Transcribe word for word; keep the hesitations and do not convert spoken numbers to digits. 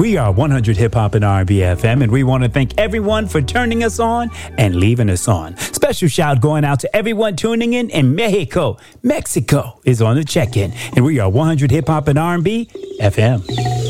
We are one hundred Hip Hop and R and B F M, and we want to thank everyone for turning us on and leaving us on. Special shout going out to everyone tuning in in Mexico. Mexico is on the check-in, and we are one hundred Hip Hop and R and B F M.